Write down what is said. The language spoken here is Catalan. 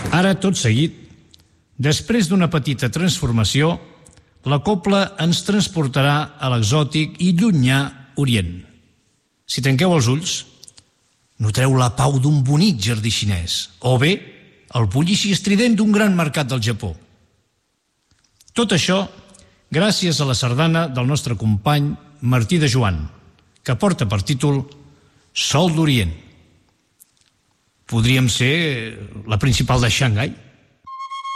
Ara, tot seguit, després d'una petita transformació, la copla ens transportarà a l'exòtic i llunyà Orient. Si tanqueu els ulls, notareu la pau d'un bonic jardí xinès, o bé el bullici estrident d'un gran mercat del Japó. Tot això gràcies a la sardana del nostre company Martí de Joan, que porta per títol Sol d'Orient. Podríem ser la principal de Xangai.